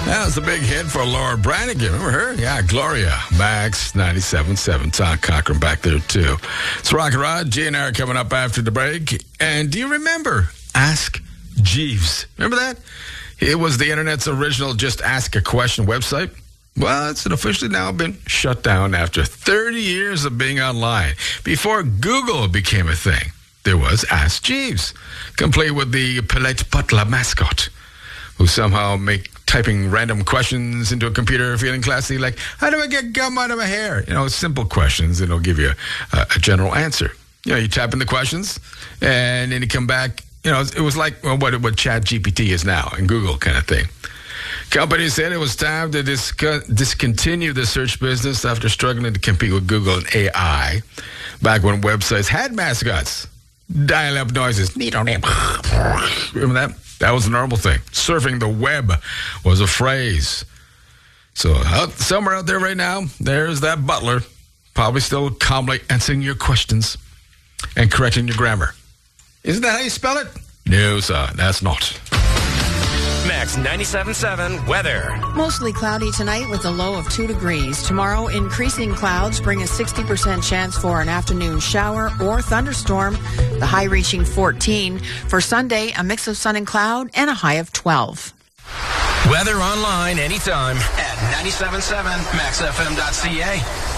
That was a big hit for Laura Branigan. Remember her? Yeah, Gloria. Max 97.7. Tom Cochran back there, too. It's Rock and Rod. G and R coming up after the break. And do you remember Ask Jeeves? Remember that? It was the Internet's original Just Ask a Question website. Well, it's officially now been shut down after 30 years of being online. Before Google became a thing, there was Ask Jeeves, complete with the Palette Butler mascot, who somehow make typing random questions into a computer feeling classy, like, how do I get gum out of my hair? You know, simple questions, and it'll give you a general answer. You know, you type in the questions, and then you come back. You know, it was like what ChatGPT is now, and Google kind of thing. Company said it was time to discontinue the search business after struggling to compete with Google and AI, back when websites had mascots. Dial-up noises. Remember that? That was a normal thing. Surfing the web was a phrase. So somewhere out there right now, there's that butler, probably still calmly answering your questions and correcting your grammar. Isn't that how you spell it? No, sir, that's not. Max 97.7 weather. Mostly cloudy tonight with a low of 2 degrees. Tomorrow, increasing clouds bring a 60% chance for an afternoon shower or thunderstorm, the high reaching 14. For Sunday, a mix of sun and cloud and a high of 12. Weather online anytime at 97.7maxfm.ca.